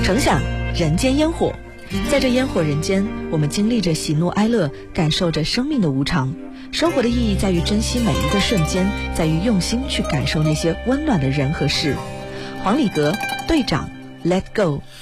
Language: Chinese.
诚想人间烟火，在这烟火人间，我们经历着喜怒哀乐，感受着生命的无常。生活的意义在于珍惜每一个瞬间，在于用心去感受那些温暖的人和事。黄礼格队长 Let Go。